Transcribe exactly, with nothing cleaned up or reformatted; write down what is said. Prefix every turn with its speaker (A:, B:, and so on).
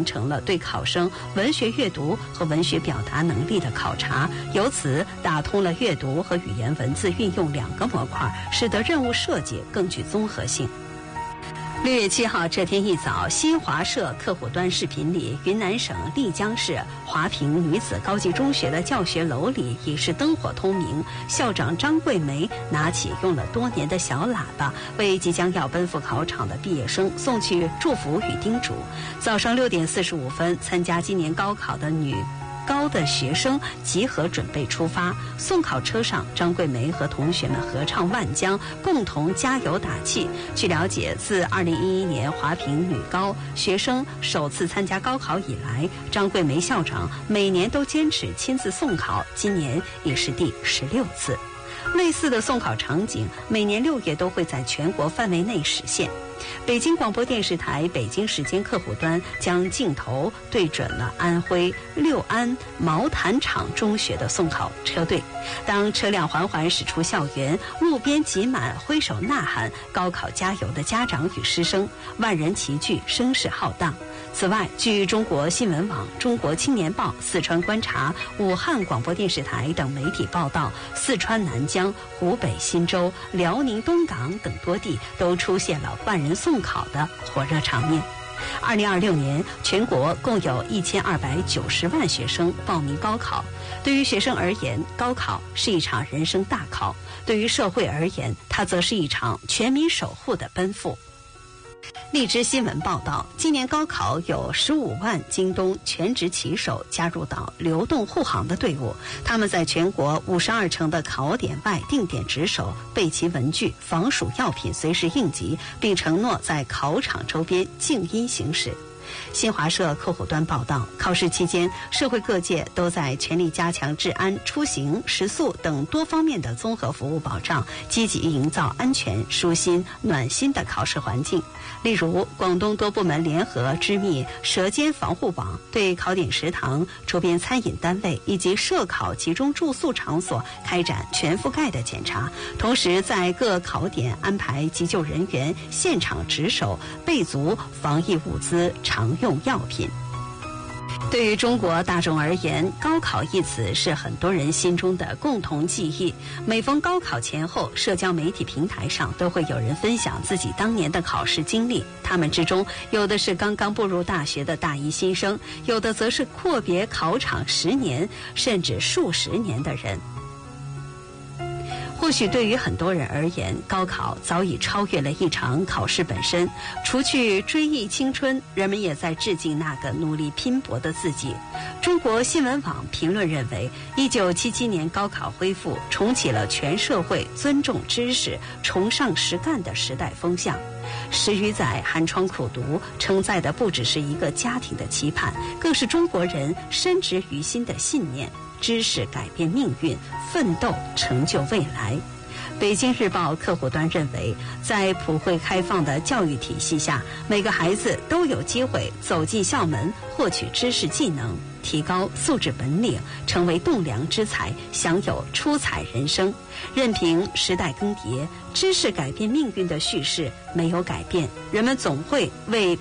A: 完成了对考生文学阅读和文学表达能力的考察，由此打通了阅读和语言文字运用两个模块，使得任务设计更具综合性。六月七号这天一早，新华社客户端视频里，云南省丽江市华坪女子高级中学的教学楼里已是灯火通明。校长张桂梅拿起用了多年的小喇叭，为即将要奔赴考场的毕业生送去祝福与叮嘱。早上六点四十五分，参加今年高考的女高的学生集合准备出发。送考车上，张桂梅和同学们合唱《万江》，共同加油打气。据了解，自二零一一年华坪女高学生首次参加高考以来，张桂梅校长每年都坚持亲自送考，今年已是第十六次。类似的送考场景，每年六月都会在全国范围内实现。北京广播电视台北京时间客户端将镜头对准了安徽六安毛坦厂中学的送考车队。当车辆缓缓驶出校园，路边挤满挥手呐喊高考加油的家长与师生，万人齐聚，声势浩荡。此外，据中国新闻网、中国青年报、四川观察、武汉广播电视台等媒体报道，四川南疆、湖北新州、辽宁东港等多地都出现了万人送考的火热场面。二零二六年，全国共有一千二百九十万学生报名高考。对于学生而言，高考是一场人生大考；对于社会而言，它则是一场全民守护的奔赴。荔枝新闻报道，今年高考有十五万京东全职骑手加入到流动护航的队伍，他们在全国五十二城的考点外定点值守，备齐文具、防暑药品随时应急，并承诺在考场周边静音行驶。新华社客户端报道，考试期间，社会各界都在全力加强治安、出行、食宿等多方面的综合服务保障，积极营造安全、舒心、暖心的考试环境。例如，广东多部门联合织密舌尖防护网，对考点食堂、周边餐饮单位以及设考集中住宿场所开展全覆盖的检查，同时在各考点安排急救人员现场值守，备足防疫物资、常用药品。对于中国大众而言，高考一词是很多人心中的共同记忆。每逢高考前后，社交媒体平台上都会有人分享自己当年的考试经历。他们之中，有的是刚刚步入大学的大一新生，有的则是阔别考场十年甚至数十年的人。或许对于很多人而言，高考早已超越了一场考试本身。除去追忆青春，人们也在致敬那个努力拼搏的自己。中国新闻网评论认为，一九七七年高考恢复，重启了全社会尊重知识、崇尚实干的时代风向。十余载寒窗苦读，承载的不只是一个家庭的期盼，更是中国人深植于心的信念。知识改变命运，奋斗成就未来。北京日报客户端认为，在普惠开放的教育体系下，每个孩子都有机会走进校门，获取知识技能，提高素质本领，成为栋梁之才，享有出彩人生。任凭时代更迭，知识改变命运的叙事没有改变，人们总会为